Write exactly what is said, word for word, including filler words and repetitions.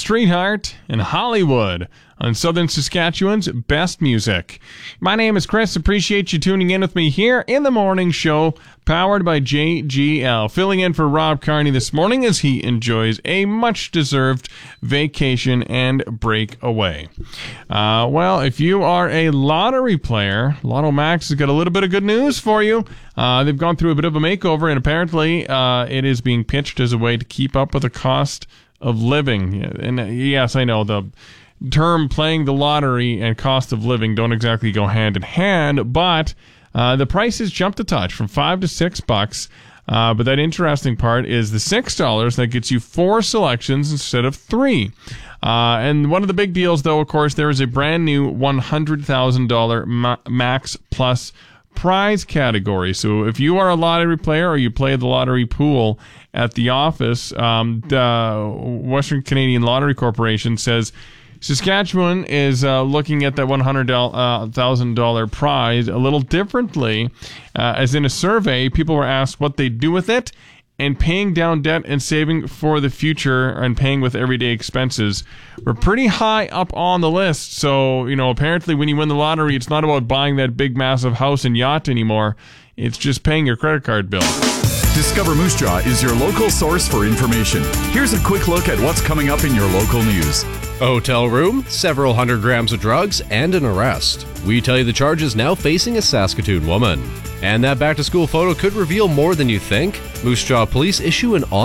Streetheart and Hollywood on Southern Saskatchewan's best music. My name is Chris. Appreciate you tuning in with me here in the morning show, powered by J G L. Filling in for Rob Carney this morning as he enjoys a much-deserved vacation and break away. Uh, well, if you are a lottery player, Lotto Max has got a little bit of good news for you. Uh, they've gone through a bit of a makeover, and apparently uh, it is being pitched as a way to keep up with the cost of living. And uh, yes, I know the term playing the lottery and cost of living don't exactly go hand in hand, but uh, the prices jumped a touch from five to six bucks. Uh, but that interesting part is the six dollars that gets you four selections instead of three. Uh, and one of the big deals, though, of course, there is a brand new one hundred thousand dollars ma- Max Plus prize category. So if you are a lottery player or you play the lottery pool at the office, um, the Western Canadian Lottery Corporation says Saskatchewan is uh, looking at that one hundred thousand dollars prize a little differently. Uh, as in a survey, people were asked what they do with it, and paying down debt and saving for the future and paying with everyday expenses were pretty high up on the list. So, you know, apparently when you win the lottery, it's not about buying that big, massive house and yacht anymore. It's just paying your credit card bill. Discover Moose Jaw is your local source for information. Here's a quick look at what's coming up in your local news. A hotel room, several hundred grams of drugs, and an arrest. We tell you the charges now facing a Saskatoon woman. And that back-to-school photo could reveal more than you think. Moose Jaw police issue an on